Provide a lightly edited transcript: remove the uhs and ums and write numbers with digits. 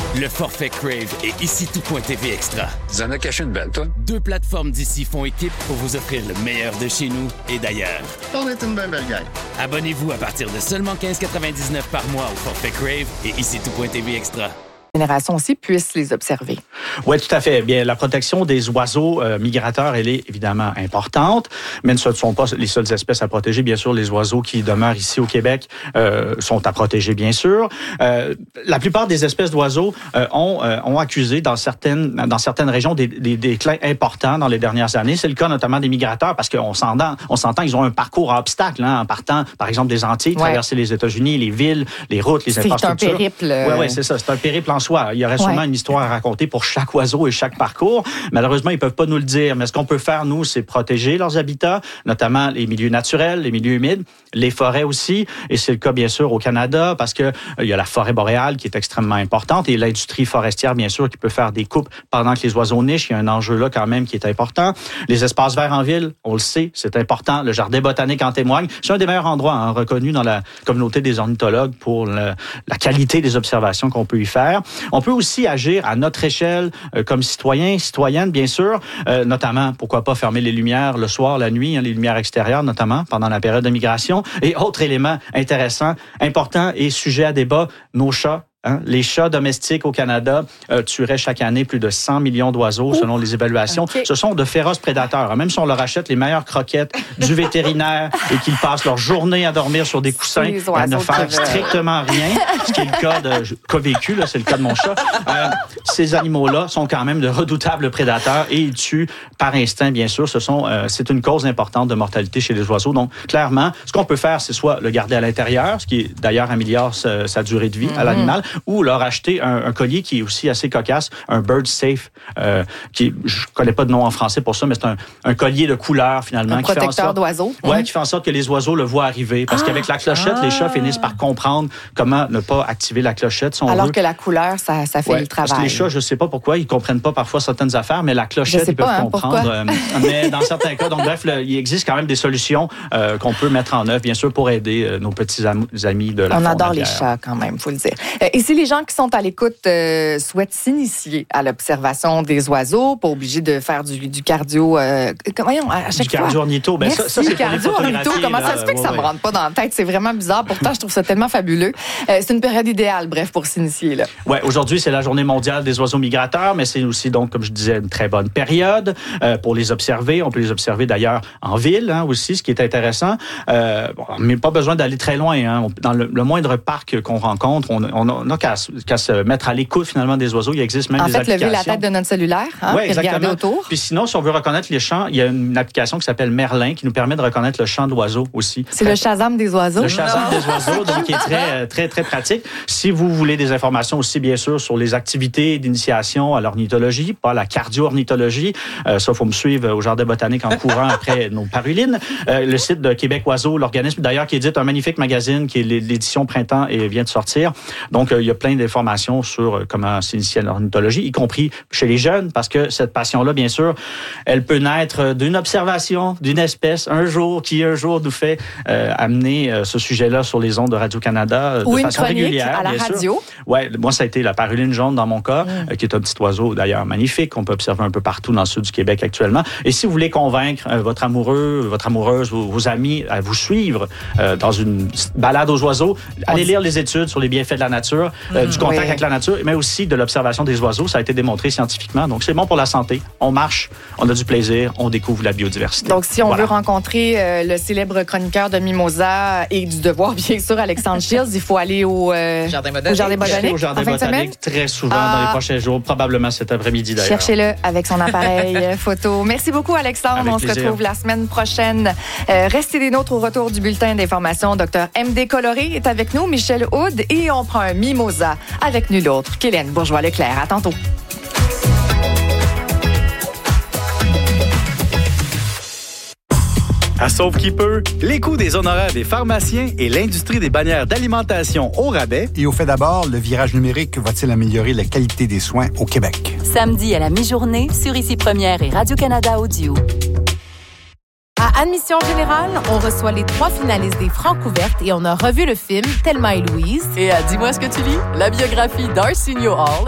Le forfait Crave et ici tout.tv Extra. Tu en as caché une belle, toi? 2 plateformes d'ici font équipe pour vous offrir le meilleur de chez nous et d'ailleurs. On est une belle gang. Abonnez-vous à partir de seulement 15,99 par mois au forfait Crave et ici tout.tv Extra. Génération aussi puissent les observer. Oui, tout à fait. Bien, la protection des oiseaux migrateurs, elle est évidemment importante, mais ce ne sont pas les seules espèces à protéger. Bien sûr, les oiseaux qui demeurent ici au Québec sont à protéger, bien sûr. La plupart des espèces d'oiseaux ont accusé dans certaines régions des déclins importants dans les dernières années. C'est le cas notamment des migrateurs parce qu'on s'entend, ils ont un parcours à obstacles en partant, par exemple, des Antilles, traverser les États-Unis, les villes, les routes, les infrastructures. C'est un périple. Oui, c'est ça. C'est un périple en soi. Il y aurait sûrement une histoire à raconter pour chaque oiseau et chaque parcours. Malheureusement, ils ne peuvent pas nous le dire. Mais ce qu'on peut faire, nous, c'est protéger leurs habitats, notamment les milieux naturels, les milieux humides, les forêts aussi. Et c'est le cas, bien sûr, au Canada, parce que il y a la forêt boréale qui est extrêmement importante et l'industrie forestière, bien sûr, qui peut faire des coupes pendant que les oiseaux nichent. Il y a un enjeu là quand même qui est important. Les espaces verts en ville, on le sait, c'est important. Le jardin botanique en témoigne. C'est un des meilleurs endroits reconnu dans la communauté des ornithologues pour la qualité des observations qu'on peut y faire. On peut aussi agir à notre échelle comme citoyens, citoyennes, bien sûr, notamment, pourquoi pas fermer les lumières le soir, la nuit, les lumières extérieures, notamment pendant la période de migration. Et autre élément intéressant, important et sujet à débat, nos chats. Les chats domestiques au Canada tueraient chaque année plus de 100 millions d'oiseaux selon les évaluations. Okay. Ce sont de féroces prédateurs. Même si on leur achète les meilleures croquettes du vétérinaire et qu'ils passent leur journée à dormir sur des coussins et à ne faire strictement rien, ce qui est le cas de qu'a vécu, là, c'est le cas de mon chat. Ces animaux-là sont quand même de redoutables prédateurs et ils tuent par instinct, bien sûr. C'est une cause importante de mortalité chez les oiseaux. Donc, clairement, ce qu'on peut faire, c'est soit le garder à l'intérieur, ce qui d'ailleurs améliore sa durée de vie à l'animal, ou leur acheter un collier qui est aussi assez cocasse, un bird safe, je connais pas de nom en français pour ça, mais c'est un collier de couleur finalement. Un protecteur d'oiseaux. Oui, qui fait en sorte que les oiseaux le voient arriver. Parce qu'avec la clochette, les chats finissent par comprendre comment ne pas activer la clochette si on Alors veut. Que la couleur, ça fait le travail. Parce que les chats, je sais pas pourquoi, ils comprennent pas parfois certaines affaires, mais la clochette, ils peuvent comprendre. Mais dans certains cas, donc bref, il existe quand même des solutions qu'on peut mettre en œuvre, bien sûr, pour aider nos petits amis de la faune. On adore les chats quand même, faut le dire. Et si les gens qui sont à l'écoute souhaitent s'initier à l'observation des oiseaux, pas obligés de faire du cardio, voyons, à chaque fois. Cardio ornitho, ben merci, ça c'est cardio ornitho. Comment ça se fait que ça me rentre pas dans la tête? C'est vraiment bizarre. Pourtant, je trouve ça tellement fabuleux. C'est une période idéale, bref, pour s'initier là. Ouais, aujourd'hui c'est la Journée mondiale des oiseaux migrateurs, mais c'est aussi donc, comme je disais, une très bonne période pour les observer. On peut les observer d'ailleurs en ville aussi, ce qui est intéressant. Mais pas besoin d'aller très loin. Dans le moindre parc qu'on rencontre, on n'a qu'à se mettre à l'écoute finalement des oiseaux. Il existe même des applications. En fait, lever la tête de notre cellulaire, puis regarder autour. Puis sinon, si on veut reconnaître les chants, il y a une application qui s'appelle Merlin qui nous permet de reconnaître le chant de l'oiseau aussi. C'est le Shazam des oiseaux. Le Shazam des oiseaux, donc qui est très, très, très pratique. Si vous voulez des informations aussi, bien sûr, sur les activités d'initiation à l'ornithologie, pas la cardio-ornithologie, ça, faut me suivre au Jardin botanique en courant après nos parulines. Le site de Québec Oiseau, l'organisme d'ailleurs qui édite un magnifique magazine qui est l'édition Printemps et vient de sortir. Donc, il y a plein d'informations sur comment s'initier à l'ornithologie, y compris chez les jeunes, parce que cette passion-là, bien sûr, elle peut naître d'une observation d'une espèce qui un jour nous fait amener ce sujet-là sur les ondes de Radio-Canada de façon régulière. À la radio. Oui, moi, ça a été la paruline jaune dans mon cas, qui est un petit oiseau d'ailleurs magnifique, qu'on peut observer un peu partout dans le sud du Québec actuellement. Et si vous voulez convaincre votre amoureux, votre amoureuse, vos amis à vous suivre dans une balade aux oiseaux, allez lire les études sur les bienfaits de la nature, du contact avec la nature, mais aussi de l'observation des oiseaux. Ça a été démontré scientifiquement. Donc, c'est bon pour la santé. On marche, on a du plaisir, on découvre la biodiversité. Donc, si on veut rencontrer le célèbre chroniqueur de Mimosa et du Devoir, bien sûr, Alexandre Shields, il faut aller au Jardin botanique. Au Jardin botanique, très souvent dans les prochains jours, probablement cet après-midi d'ailleurs. Cherchez-le avec son appareil photo. Merci beaucoup, Alexandre. Avec on plaisir. se retrouve la semaine prochaine. Restez des nôtres au retour du bulletin d'information. Dr M.D. Coloré est avec nous, Michel Houde, et on prend un Mimosa avec nul autre qu'Hélène Bourgeois-Leclerc. À tantôt. À Sauve qui peut, les coûts des honoraires des pharmaciens et l'industrie des bannières d'alimentation au rabais. Et au fait d'abord, le virage numérique va-t-il améliorer la qualité des soins au Québec? Samedi à la mi-journée sur Ici Première et Radio-Canada Audio. À Admission Générale, on reçoit les 3 finalistes des Francouvertes et on a revu le film Thelma et Louise. Et à Dis-moi ce que tu lis, la biographie d'Arsenio Hall